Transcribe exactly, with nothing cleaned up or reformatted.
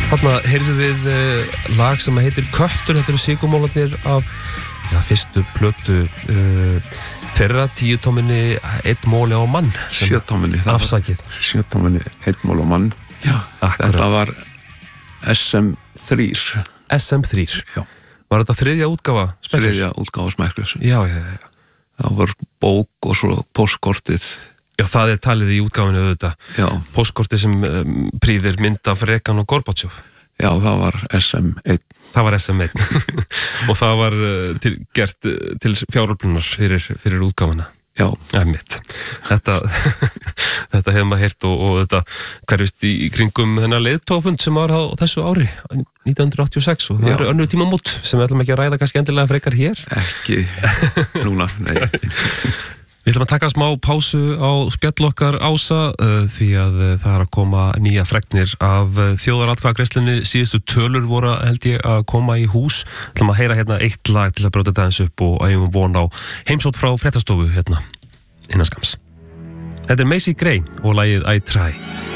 Þarna heyrðum við uh, lag sem heitir Köttur, þetta eru sigurmólarnir af já, fyrstu plötu uh, þeirra tíutóminni Einn móli á mann. Sjötóminni. Afsakið. Sjötóminni Einn móli á mann. Já, akkurat. Þetta var S M þrjú. S M þrjú. Já. Var þetta þriðja útgáfa? Smekklaus? Þriðja útgáfa Smekklaus. Já, já, já. Það var bók og svo póstkortið. Já, það er talið í útgáfinu auðvitað. Já. Póstkortið sem um, prýðir mynd af Reagan og Gorbachev. Já, það var S M eitt. Það var S M eitt. Og það var uh, til, gert uh, til fjáröflunar fyrir, fyrir útgáfuna. Já. Æmitt. Þetta, þetta hefur maður heyrt og, og þetta hverfist í, í kringum þennan leiðtogafund sem var á þessu ári, nítján hundruð áttatíu og sex, og það eru önnur tímamót sem við ætlum ekki að ræða kannski endilega frekar hér. Ekki núna, nei. Við ætlum að taka smá pásu á spjall okkar Ása uh, því að uh, það er að koma nýja fregnir af uh, þjóðaratkvæðagreiðslunni. Síðustu tölur voru held ég að koma í hús. Við ætlum að heyra hérna eitt lag til að brjóta þetta eins upp og eigum von á heimsótt frá fréttastofu hérna innan skams. Þetta er Macy Gray og lagið I Try.